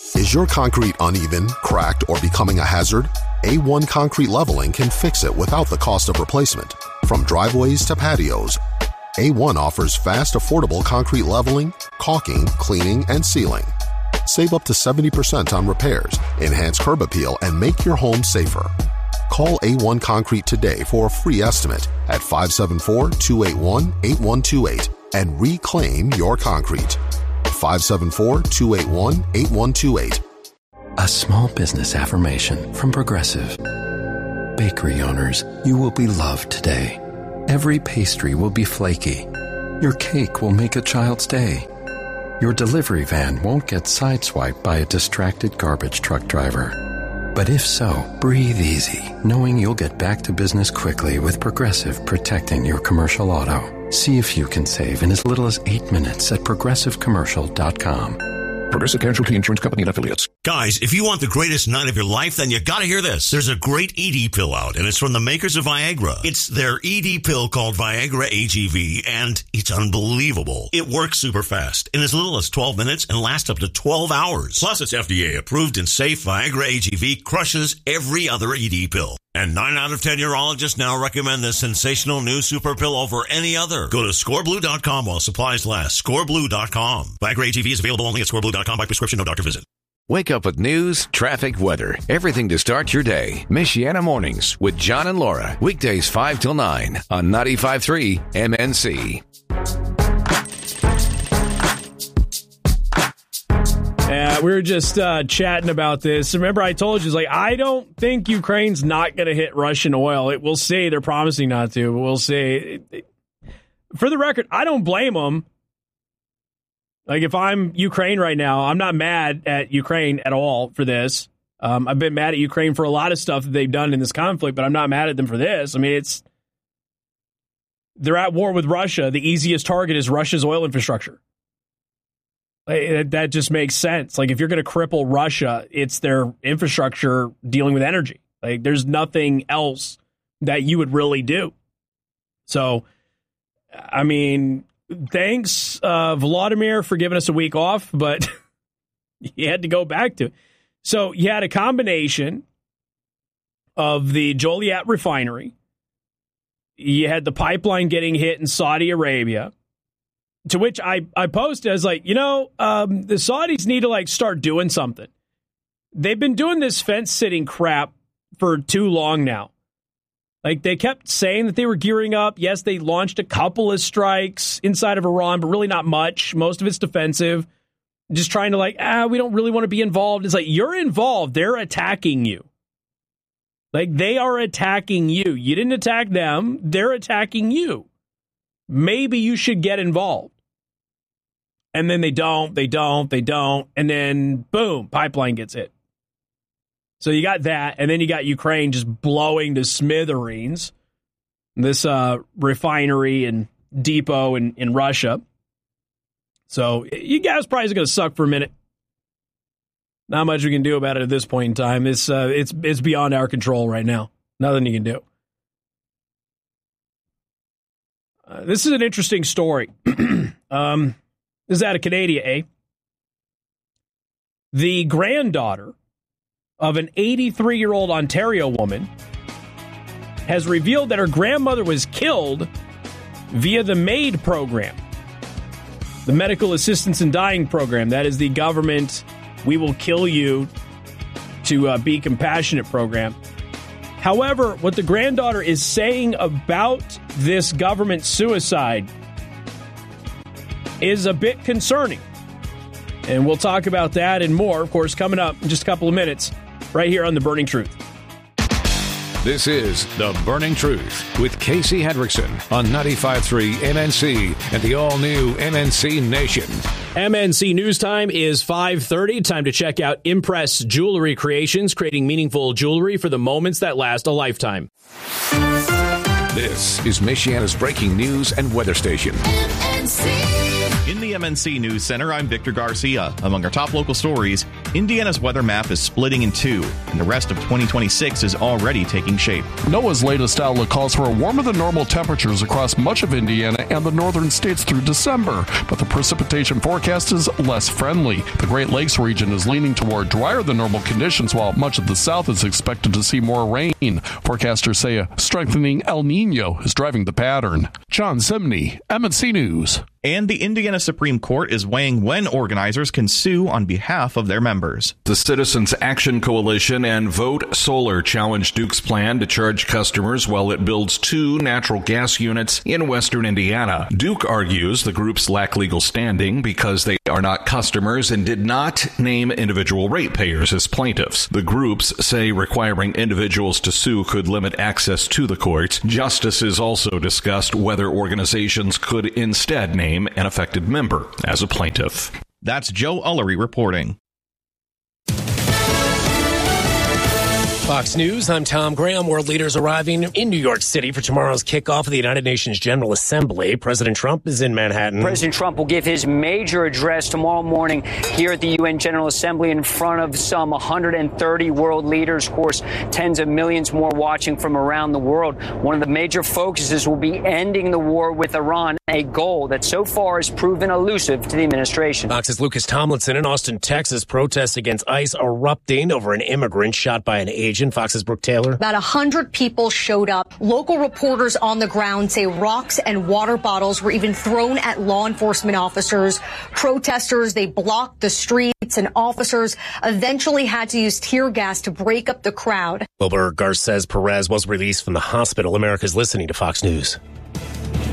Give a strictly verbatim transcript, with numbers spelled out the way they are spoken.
Is your concrete uneven, cracked, or becoming a hazard? A one Concrete Leveling can fix it without the cost of replacement. From driveways to patios, A one offers fast, affordable concrete leveling, caulking, cleaning, and sealing. Save up to seventy percent on repairs, enhance curb appeal, and make your home safer. Call A one Concrete today for a free estimate at five seven four, two eight one, eight one two eight and reclaim your concrete. five seven four, two eight one, eight one two eight. A small business affirmation from Progressive. Bakery owners, you will be loved today. Every pastry will be flaky. Your cake will make a child's day. Your delivery van won't get sideswiped by a distracted garbage truck driver. But if so, breathe easy, knowing you'll get back to business quickly with Progressive protecting your commercial auto. See if you can save in as little as eight minutes at progressive commercial dot com. Progressive Casualty Insurance Company and Affiliates. Guys, if you want the greatest night of your life, then you gotta hear this. There's a great E D pill out, and it's from the makers of Viagra. It's their E D pill called Viagra A G V, and it's unbelievable. It works super fast in as little as twelve minutes and lasts up to twelve hours. Plus, it's F D A approved and safe. Viagra A G V crushes every other E D pill. And nine out of ten urologists now recommend this sensational new super pill over any other. Go to score blue dot com while supplies last. score blue dot com. Viagra A G V is available only at score blue dot com by prescription, no doctor visit. Wake up with news, traffic, weather, everything to start your day. Michiana Mornings with John and Laura. Weekdays five till nine on ninety-five point three M N C. Yeah, we were just uh, chatting about this. Remember, I told you, like, I don't think Ukraine's not going to hit Russian oil. It, we'll see. They're promising not to, but we'll see. It, it, for the record, I don't blame them. Like, if I'm Ukraine right now, I'm not mad at Ukraine at all for this. Um, I've been mad at Ukraine for a lot of stuff that they've done in this conflict, but I'm not mad at them for this. I mean, it's they're at war with Russia. The easiest target is Russia's oil infrastructure. That just makes sense. Like, if you're going to cripple Russia, it's their infrastructure dealing with energy. Like, there's nothing else that you would really do. So, I mean, thanks, uh, Vladimir, for giving us a week off, but you had to go back to it. So you had a combination of the Joliet refinery. You had the pipeline getting hit in Saudi Arabia. To which I, I posted, I was like, you know, um, the Saudis need to, like, start doing something. They've been doing this fence-sitting crap for too long now. Like, they kept saying that they were gearing up. Yes, they launched a couple of strikes inside of Iran, but really not much. Most of it's defensive. Just trying to, like, ah, we don't really want to be involved. It's like, you're involved. They're attacking you. Like, they are attacking you. You didn't attack them. They're attacking you. Maybe you should get involved. And then they don't, they don't, they don't. And then, boom, pipeline gets hit. So you got that. And then you got Ukraine just blowing to smithereens this uh, refinery and depot in, in Russia. So you guys probably going to suck for a minute. Not much we can do about it at this point in time. It's, uh, it's, it's beyond our control right now. Nothing you can do. Uh, this is an interesting story. um, this is out of Canada, eh? The granddaughter of an eighty-three-year-old Ontario woman has revealed that her grandmother was killed via the MAID program, the Medical Assistance in Dying program. That is the government, we will kill you to uh, be compassionate program. However, what the granddaughter is saying about this government suicide is a bit concerning. And we'll talk about that and more, of course, coming up in just a couple of minutes, right here on The Burning Truth. This is The Burning Truth with Casey Hendrickson on ninety-five point three M N C and the all-new M N C Nation. M N C News Time is five thirty. Time to check out Impress Jewelry Creations, creating meaningful jewelry for the moments that last a lifetime. This is Michiana's breaking news and weather station. M N C. In the the M N C News Center, I'm Victor Garcia. Among our top local stories, Indiana's weather map is splitting in two, and the rest of twenty twenty-six is already taking shape. NOAA's latest outlook calls for warmer than normal temperatures across much of Indiana and the northern states through December, but the precipitation forecast is less friendly. The Great Lakes region is leaning toward drier than normal conditions, while much of the south is expected to see more rain. Forecasters say a strengthening El Nino is driving the pattern. John Zimney, M N C News. And the Indiana Supreme Court is weighing when organizers can sue on behalf of their members. The Citizens Action Coalition and Vote Solar challenged Duke's plan to charge customers while it builds two natural gas units in western Indiana. Duke argues the groups lack legal standing because they are not customers and did not name individual ratepayers as plaintiffs. The groups say requiring individuals to sue could limit access to the courts. Justices also discussed whether organizations could instead name an affected member as a plaintiff. That's Joe Ullery reporting. Fox News, I'm Tom Graham. World leaders arriving in New York City for tomorrow's kickoff of the United Nations General Assembly. President Trump is in Manhattan. President Trump will give his major address tomorrow morning here at the U N General Assembly in front of some one hundred thirty world leaders. Of course, tens of millions more watching from around the world. One of the major focuses will be ending the war with Iran, a goal that so far has proven elusive to the administration. Fox's Lucas Tomlinson in Austin, Texas. Protests against ICE erupting over an immigrant shot by an agent. Fox's Brooke Taylor. About one hundred people showed up. Local reporters on the ground say rocks and water bottles were even thrown at law enforcement officers. Protesters, they blocked the streets, and officers eventually had to use tear gas to break up the crowd. Wilbur Garces Perez was released from the hospital. America's listening to Fox News.